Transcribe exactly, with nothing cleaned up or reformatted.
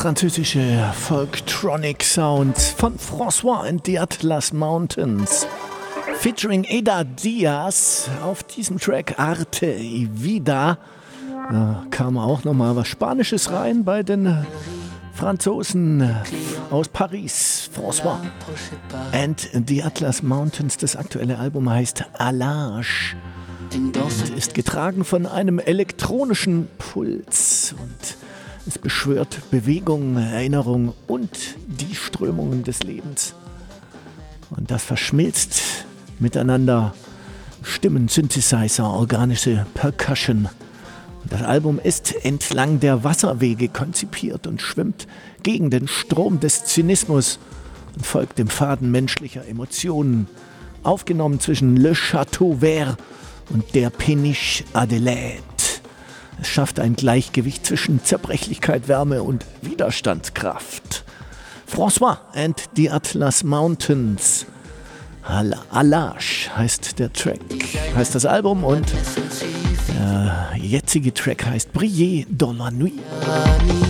französische Folktronic Sounds von François and the Atlas Mountains featuring Eda Diaz auf diesem Track Arte y Vida. Da kam auch nochmal was Spanisches rein bei den Franzosen aus Paris. François and the Atlas Mountains. Das aktuelle Album heißt Allage und ist getragen von einem elektronischen Puls und es beschwört Bewegung, Erinnerung und die Strömungen des Lebens. Und das verschmilzt miteinander Stimmen, Synthesizer, organische Percussion. Und das Album ist entlang der Wasserwege konzipiert und schwimmt gegen den Strom des Zynismus und folgt dem Faden menschlicher Emotionen. Aufgenommen zwischen Le Château Vert und der Péniche Adelaide. Es schafft ein Gleichgewicht zwischen Zerbrechlichkeit, Wärme und Widerstandskraft. François and the Atlas Mountains. Allage heißt der Track, heißt das Album und der jetzige Track heißt Briller dans la nuit.